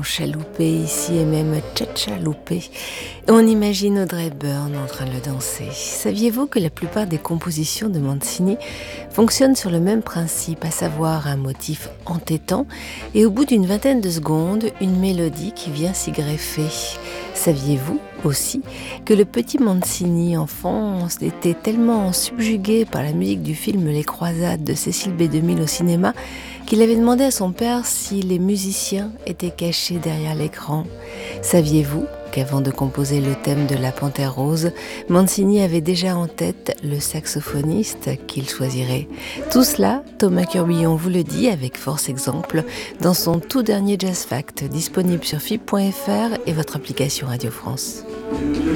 Chaloupé ici et même tchatchaloupé. On imagine Audrey Hepburn en train de le danser. Saviez-vous que la plupart des compositions de Mancini fonctionnent sur le même principe, à savoir un motif entêtant et au bout d'une vingtaine de secondes, une mélodie qui vient s'y greffer. Saviez-vous aussi que le petit Mancini, enfant, était tellement subjugué par la musique du film Les Croisades de Cécile B2000 au cinéma qu'il avait demandé à son père si les musiciens étaient cachés derrière l'écran. Saviez-vous qu'avant de composer le thème de La Panthère Rose, Mancini avait déjà en tête le saxophoniste qu'il choisirait? Tout cela, Thomas Curbillon vous le dit avec force exemple dans son tout dernier Jazz Fact, disponible sur fib.fr et votre application Radio France.